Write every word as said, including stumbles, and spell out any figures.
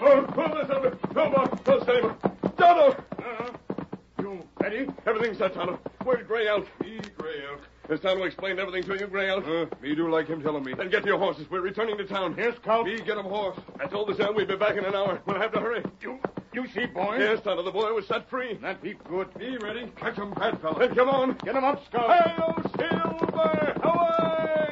Oh, pull this over. No, boss. No, steady. Tonto! Uh-huh. You ready? Everything's set, Tonto. Where's Gray Elk? Me, Gray Elk. Has Tonto explained everything to you, Gray Elk? Uh, me do like him telling me. Then get to your horses. We're returning to town. Yes, Scout. Me get him horse. I told the Zell we'd be back in an hour. We'll have to hurry. You you see, boy? Yes, Tonto. The boy was set free. That be good. Me ready. Catch him, bad fella. Then come on. Get him up, Scout. Hey, oh, Silver! Away!